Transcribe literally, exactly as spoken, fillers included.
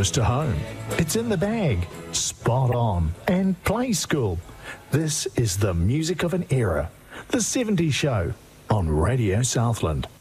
close to home. It's in the bag, spot on, and play school. This is the music of an era. The seventies Show on Radio Southland.